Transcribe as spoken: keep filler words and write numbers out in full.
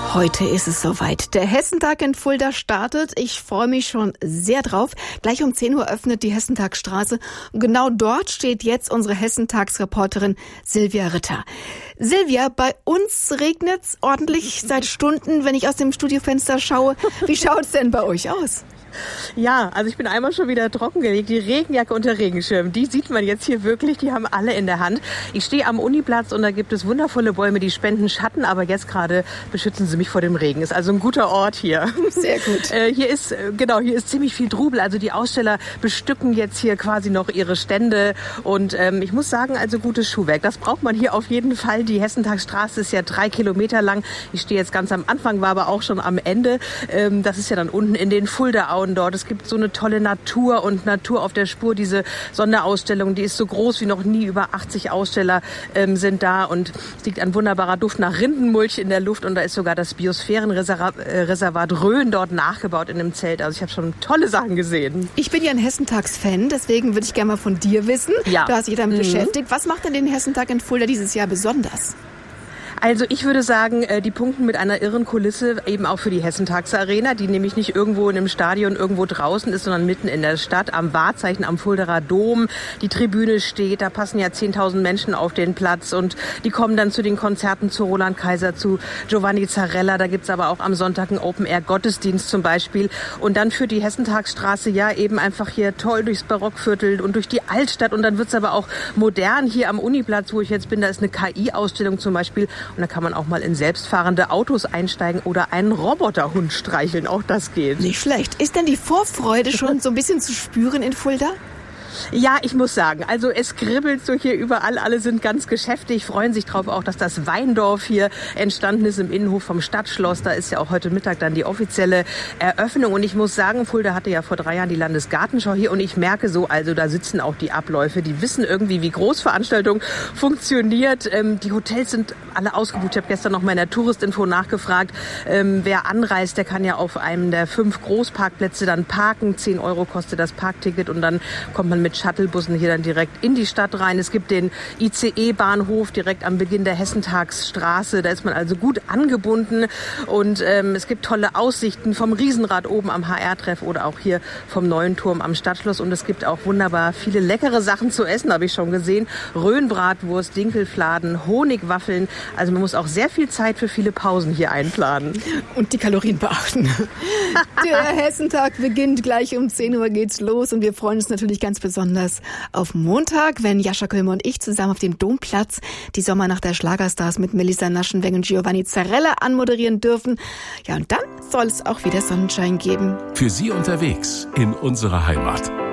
Heute ist es soweit. Der Hessentag in Fulda startet. Ich freue mich schon sehr drauf. Gleich um zehn Uhr öffnet die Hessentagsstraße. Und genau dort steht jetzt unsere Hessentagsreporterin Silvia Ritter. Silvia, bei uns regnet's ordentlich seit Stunden, wenn ich aus dem Studiofenster schaue. Wie schaut's denn bei euch aus? Ja, also ich bin einmal schon wieder trockengelegt. Die Regenjacke und der Regenschirm, die sieht man jetzt hier wirklich, die haben alle in der Hand. Ich stehe am Uniplatz und da gibt es wundervolle Bäume, die spenden Schatten, aber jetzt gerade beschützen sie mich vor dem Regen. Ist also ein guter Ort hier. Sehr gut. Äh, hier ist, genau, hier ist ziemlich viel Trubel. Also die Aussteller bestücken jetzt hier quasi noch ihre Stände und ähm, ich muss sagen, also gutes Schuhwerk. Das braucht man hier auf jeden Fall. Die Hessentagsstraße ist ja drei Kilometer lang. Ich stehe jetzt ganz am Anfang, war aber auch schon am Ende. Ähm, das ist ja dann unten in den Fuldaauen dort. Es gibt so eine tolle Natur und Natur auf der Spur. Diese Sonderausstellung, die ist so groß wie noch nie. Über achtzig Aussteller ähm, sind da und es liegt ein wunderbarer Duft nach Rindenmulch in der Luft und da ist sogar das Biosphärenreservat Rhön dort nachgebaut in einem Zelt. Also ich habe schon tolle Sachen gesehen. Ich bin ja ein Hessentags-Fan, deswegen würde ich gerne mal von dir wissen. Ja. Du hast dich damit mhm. beschäftigt. Was macht denn den Hessentag in Fulda dieses Jahr besonders? Also ich würde sagen, die punkten mit einer irren Kulisse eben auch für die Hessentagsarena, die nämlich nicht irgendwo in einem Stadion irgendwo draußen ist, sondern mitten in der Stadt am Wahrzeichen am Fuldaer Dom. Die Tribüne steht, da passen ja zehntausend Menschen auf den Platz und die kommen dann zu den Konzerten zu Roland Kaiser, zu Giovanni Zarella. Da gibt's aber auch am Sonntag einen Open-Air-Gottesdienst zum Beispiel. Und dann führt die Hessentagsstraße ja eben einfach hier toll durchs Barockviertel und durch die Altstadt und dann wird's aber auch modern. Hier am Uniplatz, wo ich jetzt bin, da ist eine K I-Ausstellung zum Beispiel. Und da kann man auch mal in selbstfahrende Autos einsteigen oder einen Roboterhund streicheln. Auch das geht. Nicht schlecht. Ist denn die Vorfreude schon so ein bisschen zu spüren in Fulda? Ja, ich muss sagen, also es kribbelt so hier überall, alle sind ganz geschäftig, freuen sich drauf auch, dass das Weindorf hier entstanden ist im Innenhof vom Stadtschloss. Da ist ja auch heute Mittag dann die offizielle Eröffnung und ich muss sagen, Fulda hatte ja vor drei Jahren die Landesgartenschau hier und ich merke so, also da sitzen auch die Abläufe, die wissen irgendwie, wie Großveranstaltung funktioniert. Ähm, die Hotels sind alle ausgebucht. Ich habe gestern noch mal in der Touristinfo nachgefragt, ähm, wer anreist, der kann ja auf einem der fünf Großparkplätze dann parken. zehn Euro kostet das Parkticket und dann kommt man mit Shuttlebussen hier dann direkt in die Stadt rein. Es gibt den I C E-Bahnhof direkt am Beginn der Hessentagsstraße. Da ist man also gut angebunden und ähm, es gibt tolle Aussichten vom Riesenrad oben am H R-Treff oder auch hier vom neuen Turm am Stadtschloss und es gibt auch wunderbar viele leckere Sachen zu essen, habe ich schon gesehen. Röhnbratwurst, Dinkelfladen, Honigwaffeln. Also man muss auch sehr viel Zeit für viele Pausen hier einplanen. Und die Kalorien beachten. Der Hessentag beginnt gleich um zehn Uhr geht's los und wir freuen uns natürlich ganz besonders auf Montag, wenn Jascha Kölmer und ich zusammen auf dem Domplatz die Sommernacht der Schlagerstars mit Melissa Naschenweng und Giovanni Zarella anmoderieren dürfen. Ja, und dann soll es auch wieder Sonnenschein geben. Für Sie unterwegs in unserer Heimat.